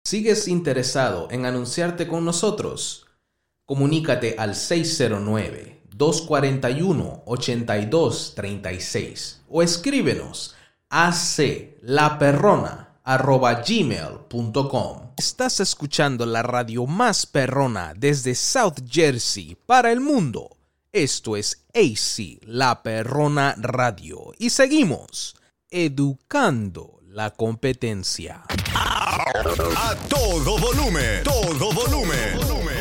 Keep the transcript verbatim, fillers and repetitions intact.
¿Sigues interesado en anunciarte con nosotros? Comunícate al seis cero nueve, dos cuatro uno, ocho dos tres seis o escríbenos a aclaperrona arroba gmail punto com. Estás escuchando la radio más perrona desde South Jersey para el mundo. Esto es A C La Perrona Radio y seguimos educando la competencia. A todo volumen, todo volumen, volumen.